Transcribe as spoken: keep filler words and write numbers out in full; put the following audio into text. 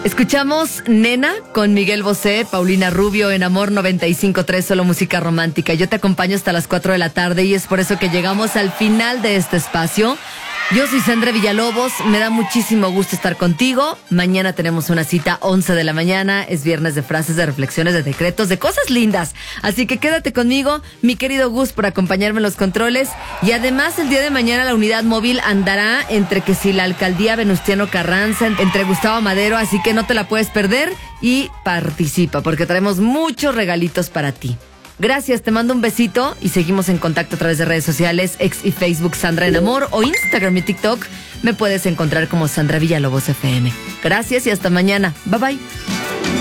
Escuchamos Nena con Miguel Bosé, Paulina Rubio en Amor noventa y cinco punto tres, solo música romántica. Yo te acompaño hasta las cuatro de la tarde y es por eso que llegamos al final de este espacio. Yo soy Sandra Villalobos, me da muchísimo gusto estar contigo. Mañana tenemos una cita once de la mañana, es viernes de frases, de reflexiones, de decretos, de cosas lindas. Así que quédate conmigo, mi querido Gus, por acompañarme en los controles. Y además el día de mañana la unidad móvil andará entre que si la alcaldía Venustiano Carranza, entre Gustavo Madero, así que no te la puedes perder y participa porque traemos muchos regalitos para ti. Gracias, te mando un besito y seguimos en contacto a través de redes sociales, ex y Facebook Sandra en Amor o Instagram y TikTok. Me puedes encontrar como Sandra Villalobos F M. Gracias y hasta mañana. Bye bye.